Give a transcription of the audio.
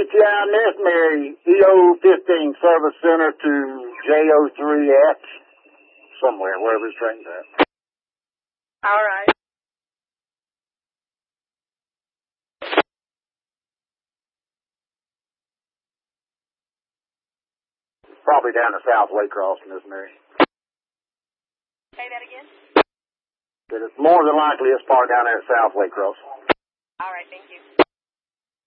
PTI Miss Mary, EO15 Service Center to JO3F, somewhere, wherever his train's at. All right. Probably down the South Waycross, Miss Mary. Say that again? But it's more than likely it's far down there at South Waycross. All right, thank you.